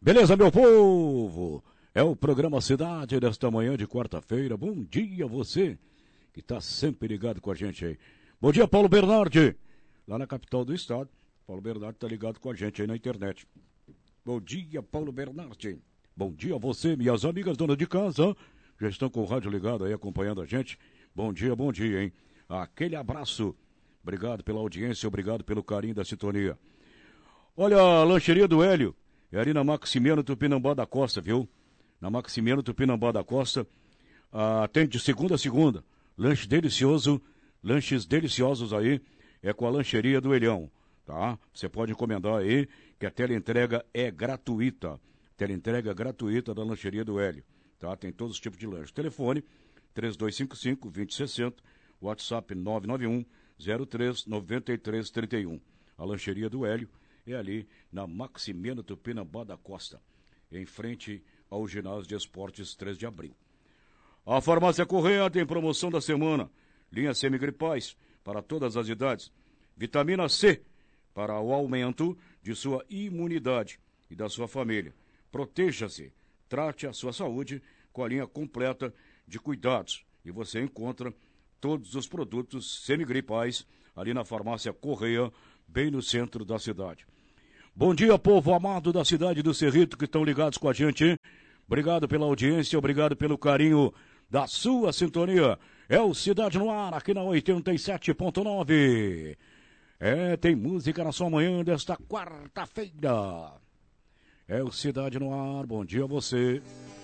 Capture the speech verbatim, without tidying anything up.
Beleza, meu povo? É o programa Cidade desta manhã de quarta-feira. Bom dia a você que está sempre ligado com a gente aí. Bom dia, Paulo Bernardi, lá na capital do estado. Paulo Bernardi está ligado com a gente aí na internet. Bom dia, Paulo Bernardi. Bom dia a você, minhas amigas donas de casa. Já estão com o rádio ligado aí acompanhando a gente. Bom dia, bom dia, hein? Aquele abraço. Obrigado pela audiência, obrigado pelo carinho da sintonia. Olha, a lancheria do Hélio. É ali na Maximiano Tupinambá da Costa, viu? Na Maximiano Tupinambá da Costa. Ah, atende de segunda a segunda. Lanche delicioso, lanches deliciosos aí. É com a lancheria do Elhão, tá? Você pode encomendar aí, que a teleentrega é gratuita. Teleentrega gratuita da lancheria do Hélio, tá? Tem todos os tipos de lanche. Telefone três dois cinco cinco, dois zero seis zero. WhatsApp nove nove um, zero três nove três três um. A lancheria do Hélio é ali na Maximiano Tupinambá da Costa, em frente ao ginásio de esportes três de abril. A Farmácia Correia tem promoção da semana. Linha semigripais para todas as idades. Vitamina C para o aumento de sua imunidade e da sua família. Proteja-se, trate a sua saúde com a linha completa de cuidados. E você encontra todos os produtos semigripais ali na Farmácia Correia, bem no centro da cidade. Bom dia, povo amado da cidade do Cerrito que estão ligados com a gente, hein? Obrigado pela audiência, obrigado pelo carinho da sua sintonia. É o Cidade no Ar, aqui na oitenta e sete ponto nove. É, tem música na sua manhã desta quarta-feira. É o Cidade no Ar, bom dia a você.